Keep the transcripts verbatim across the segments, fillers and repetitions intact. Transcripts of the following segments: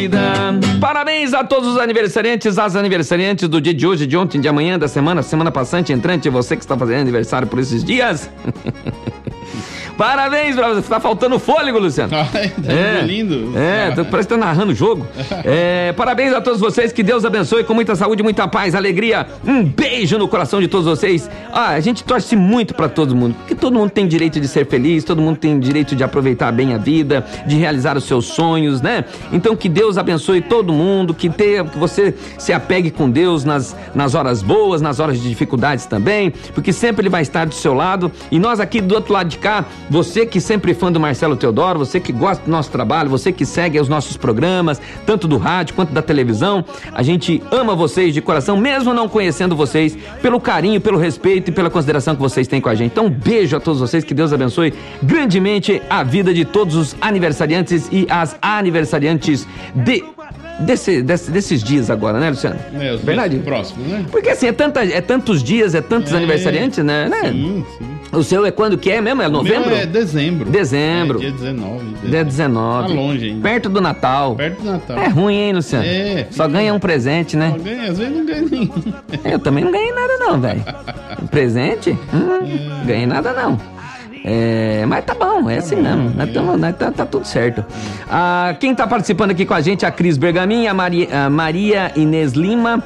Parabéns a todos os aniversariantes, as aniversariantes do dia de hoje, de ontem, de amanhã, da semana, semana passante, entrante, você que está fazendo aniversário por esses dias. Parabéns pra você, tá faltando fôlego, Luciano. Ai, tá é, lindo. É, tô, parece que tá narrando o jogo. É, parabéns a todos vocês, que Deus abençoe com muita saúde, muita paz, alegria. Um beijo no coração de todos vocês. Ah, a gente torce muito pra todo mundo, porque todo mundo tem direito de ser feliz, todo mundo tem direito de aproveitar bem a vida, de realizar os seus sonhos, né? Então que Deus abençoe todo mundo, que, tenha, que você se apegue com Deus nas, nas horas boas, nas horas de dificuldades também, porque sempre Ele vai estar do seu lado. E nós aqui do outro lado de cá, você que sempre é fã do Marcelo Teodoro, você que gosta do nosso trabalho, você que segue os nossos programas, tanto do rádio quanto da televisão, a gente ama vocês de coração, mesmo não conhecendo vocês, pelo carinho, pelo respeito e pela consideração que vocês têm com a gente. Então, um beijo a todos vocês, que Deus abençoe grandemente a vida de todos os aniversariantes e as aniversariantes de... Desse, desse, desses dias agora, né, Luciano? É, os verdade? Próximo, né? Porque assim, é, tanta, é tantos dias, é tantos é, aniversariantes, né? Sim, sim. O seu é quando que é mesmo? É novembro? O meu é dezembro. Dezembro. É dia dezenove. Dezembro. Dia dezenove. Tá longe ainda. Perto do Natal. Perto do Natal. É ruim, hein, Luciano? É. Só ganha um presente, né? Só ganha, às vezes não ganha nenhum. Eu também não ganhei nada não, velho. Um presente? Hum, é. Ganhei nada não. É, mas tá bom, é assim mesmo, nós tamo, nós tá, tá tudo certo. Ah, quem tá participando aqui com a gente é a Cris Bergamin, a Maria, a Maria Inês Lima,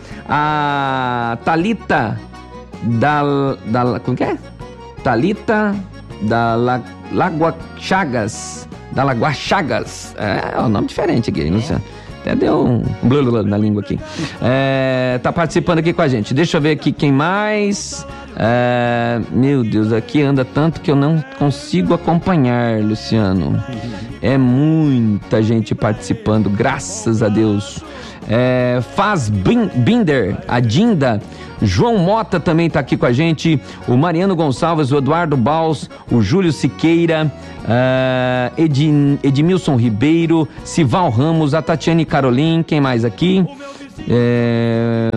a Thalita da, da, como que é? Thalita da La, Lagoa Chagas, da Lagoa Chagas, é, é um nome diferente aqui, Luciano. Até deu um blá blá na língua aqui. É, tá participando aqui com a gente. Deixa eu ver aqui quem mais. É, meu Deus, aqui anda tanto que eu não consigo acompanhar, Luciano. É muita gente participando, graças a Deus. É, Faz Binder, a Dinda, João Mota também tá aqui com a gente, o Mariano Gonçalves, o Eduardo Baus, o Júlio Siqueira, uh, Ed, Edmilson Ribeiro, Sival Ramos, a Tatiane Carolim, quem mais aqui? É...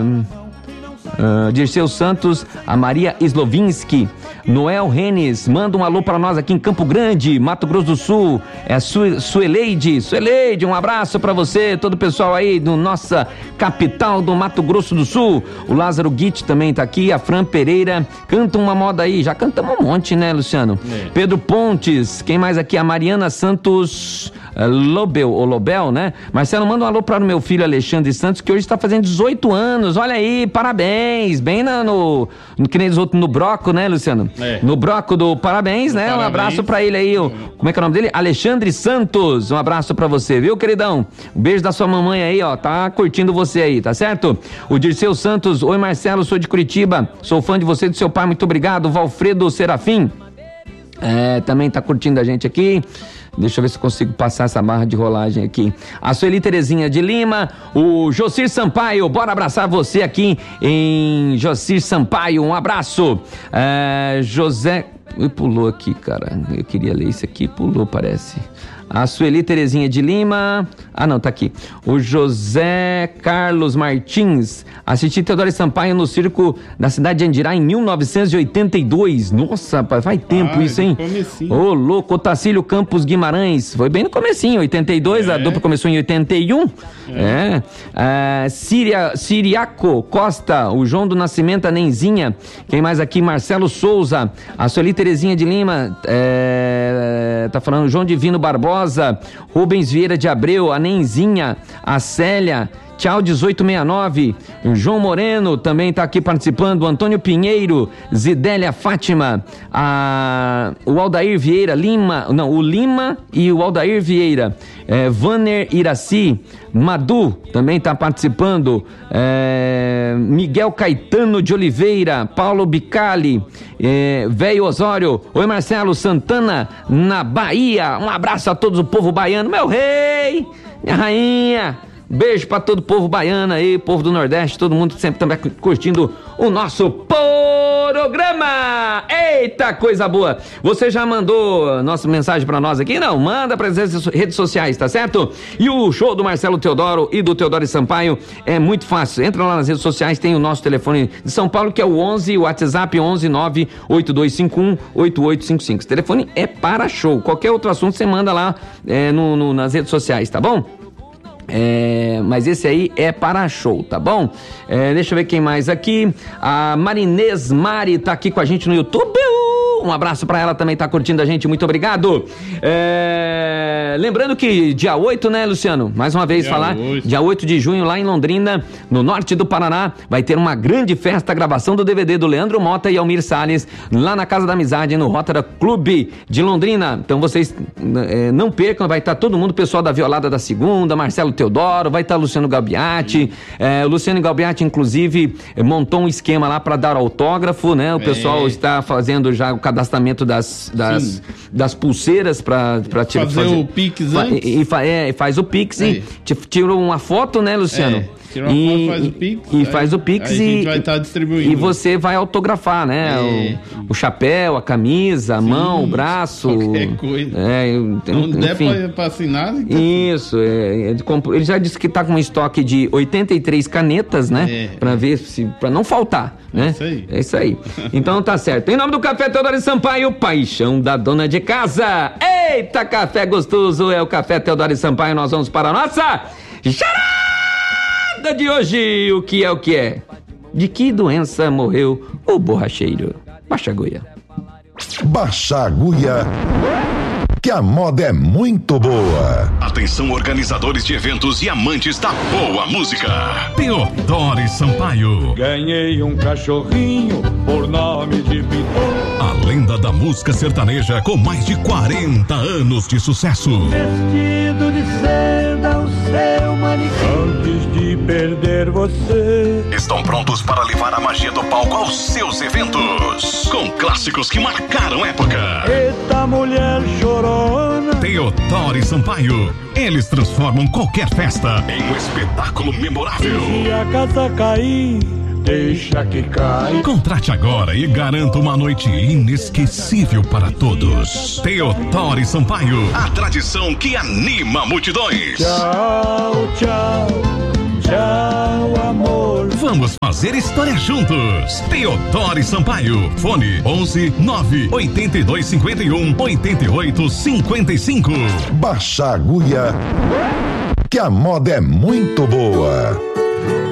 Uh, Dirceu Santos, a Maria Slovinski, Noel Renes, manda um alô para nós aqui em Campo Grande, Mato Grosso do Sul. É a Su, Sueleide, Sueleide, um abraço para você, todo o pessoal aí do nossa capital do Mato Grosso do Sul. O Lázaro Guite também tá aqui, a Fran Pereira, canta uma moda aí, já cantamos um monte, né, Luciano? É. Pedro Pontes, quem mais aqui? A Mariana Santos uh, Lobel, ou Lobel, né? Marcelo, manda um alô para o meu filho Alexandre Santos, que hoje está fazendo dezoito anos, olha aí, parabéns, bem na, no, no, que nem os outros, no broco, né, Luciano? É. No broco do parabéns, no né? Parabéns. Um abraço pra ele aí, o, como é que é o nome dele? Alexandre Santos, um abraço pra você, viu, queridão? Um beijo da sua mamãe aí, ó, tá curtindo você aí, tá certo? O Dirceu Santos, oi Marcelo, sou de Curitiba, sou fã de você e do seu pai, muito obrigado. Valfredo Serafim, é, também tá curtindo a gente aqui. Deixa eu ver se eu consigo passar essa barra de rolagem aqui. A Sueli Terezinha de Lima, o Jocir Sampaio, bora abraçar você aqui em Jocir Sampaio, um abraço. É, José, pulou aqui, cara, eu queria ler isso aqui, pulou, parece. A Sueli Terezinha de Lima, ah não, tá aqui. O José Carlos Martins, assisti Teodoro Sampaio no circo da cidade de Andirá em mil novecentos e oitenta e dois. Nossa, rapaz, faz tempo ah, isso, hein? Ô, oh, louco, Otacílio Campos Guimarães, foi bem no comecinho, oitenta e dois, é. A dupla começou em oitenta e um. É. é. Uh, Síria, Siriaco Costa, o João do Nascimento, a Nenzinha. Quem mais aqui? Marcelo Souza, a Sueli Terezinha de Lima, é, tá falando João Divino Barbosa, Rubens Vieira de Abreu, a Nenzinha, a Célia, tchau dezoito sessenta e nove, João Moreno também está aqui participando, Antônio Pinheiro, Zidélia Fátima, a, o Aldair Vieira, Lima, não, o Lima e o Aldair Vieira, é, Vanner Iraci, Madu também está participando, é, Miguel Caetano de Oliveira, Paulo Bicali, é, Velho Osório, oi Marcelo, Santana na Bahia, um abraço a todos o povo baiano, meu rei, minha rainha. Beijo pra todo o povo baiano aí, povo do Nordeste, todo mundo sempre também curtindo o nosso programa. Eita, coisa boa. Você já mandou nossa mensagem pra nós aqui? Não, manda pras redes sociais, tá certo? E o show do Marcelo Teodoro e do Teodoro Sampaio é muito fácil. Entra lá nas redes sociais, tem o nosso telefone de São Paulo, que é o onze, o WhatsApp onze nove oito dois cinco um oito oito cinco cinco. Esse telefone é para show. Qualquer outro assunto você manda lá é, no, no, nas redes sociais, tá bom? É, mas esse aí é para show, tá bom? É, deixa eu ver quem mais aqui. A Marinês Mari tá aqui com a gente no YouTube. Um abraço pra ela, também tá curtindo a gente, muito obrigado. É, lembrando que dia oito, né, Luciano? Mais uma vez Dia falar, oito. dia oito de junho, lá em Londrina, no norte do Paraná, vai ter uma grande festa, gravação do D V D do Leandro Mota e Almir Salles, lá na Casa da Amizade, no Rotary Clube de Londrina. Então vocês é, não percam, vai estar todo mundo, pessoal da Violada da Segunda, Marcelo Teodoro, vai estar Luciano Galbiati. É, o Luciano Galbiati, inclusive, montou um esquema lá para dar autógrafo, né? O pessoal É. está fazendo já o cadastramento das, das, das pulseiras para tirar. Fazer o Pix fa- antes. E, fa- é, faz o Pix Aí. e te- tira uma foto, né, Luciano? É, tira uma e, foto, faz o Pix, E aí- faz o Pix aí a e. gente vai tá distribuindo. E você vai autografar, né? É. O, o chapéu, a camisa, a mão, o braço. qualquer coisa. É, eu- Não der enfim. pra, pra assinar, então, Isso, é, ele, comprou- ele já disse que tá com um estoque de oitenta e três canetas, né? É. Pra ver se, pra não faltar, né? isso aí. É isso aí. Então tá certo. Em nome do Café Teodoro Sampaio, paixão da dona de casa. Eita, café gostoso, é o Café Teodoro Sampaio. Nós vamos para a nossa charada de hoje. O que é o que é? De que doença morreu o borracheiro? Baixa a agulha. Baixa a agulha, que a moda é muito boa. Atenção, organizadores de eventos e amantes da boa música. Teodoro Sampaio, Ganhei um cachorrinho por nome de Piton. a lenda da música sertaneja com mais de quarenta anos de sucesso. Vestido de seda, o seu manequim. Antes de perder você. Estão prontos para levar a magia do palco aos seus eventos. Com clássicos que marcaram época. Eita mulher chorona. Teodoro Sampaio, eles transformam qualquer festa em um espetáculo memorável. Se a casa cair, deixa que cai. Contrate agora e garanta uma noite inesquecível para todos. Teodoro Sampaio, a tradição que anima multidões. Tchau, tchau, tchau, amor. Vamos fazer história juntos. Teodoro Sampaio, fone onze nove oito dois cinco um oito oito cinco cinco. Baixa a agulha, que a moda é muito boa.